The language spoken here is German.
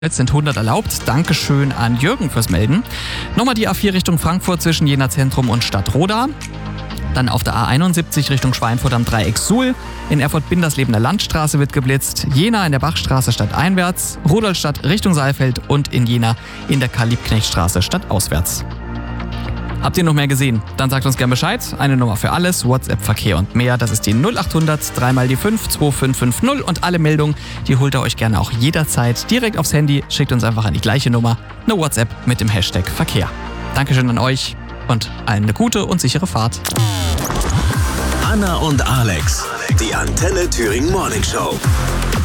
Jetzt sind 100 erlaubt. Dankeschön an Jürgen fürs Melden. Nochmal die A4 Richtung Frankfurt zwischen Jena Zentrum und Stadtroda. Dann auf der A71 Richtung Schweinfurt am Dreieck Suhl. In Erfurt-Bindersleben der Landstraße wird geblitzt. Jena in der Bachstraße stadteinwärts. Rudolstadt Richtung Saalfeld und in Jena in der Karl-Liebknecht-Straße stadtauswärts. Habt ihr noch mehr gesehen? Dann sagt uns gerne Bescheid. Eine Nummer für alles, WhatsApp, Verkehr und mehr. Das ist die 0800 3 die 5 2550 und alle Meldungen, die holt ihr euch gerne auch jederzeit direkt aufs Handy. Schickt uns einfach an die gleiche Nummer, eine WhatsApp mit dem Hashtag Verkehr. Dankeschön an euch und allen eine gute und sichere Fahrt. Anna und Alex, die Antenne Thüringen Morning Show.